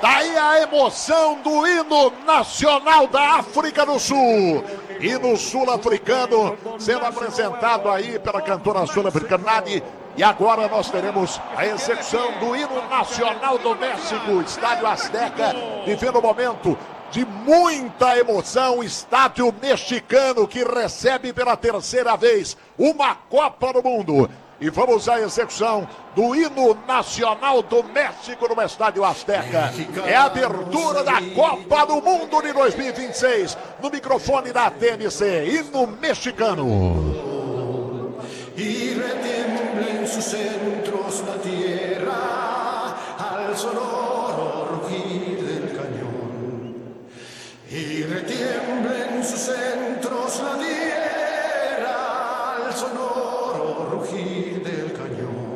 Daí a emoção do hino nacional da África do Sul. Hino sul-africano sendo apresentado aí pela cantora sul-africana Nadi. E agora nós teremos a execução do hino nacional do México. Estádio Azteca vivendo um momento de muita emoção. Estádio mexicano que recebe pela terceira vez uma Copa do Mundo. E vamos à execução do hino nacional do México no Estádio Azteca. É a abertura da Copa do Mundo de 2026. No microfone da TNC, hino mexicano. Y retiembla en sus centros la tierra al sonoro rugir del cañón. Y retiembla en sus centros la tierra al sonoro rugir del cañón.